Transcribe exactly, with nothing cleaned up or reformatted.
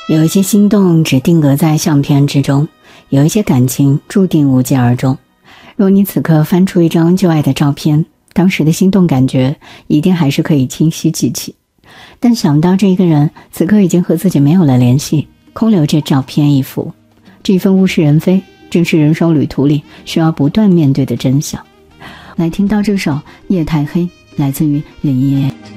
有一些心动只定格在相片之中，有一些感情注定无疾而终。若你此刻翻出一张旧爱的照片，当时的心动感觉一定还是可以清晰记起，但想到这一个人此刻已经和自己没有了联系，空留着照片一幅，这一份物是人非，正是人生旅途里需要不断面对的真相。来听到这首夜太黑，来自于林忆莲。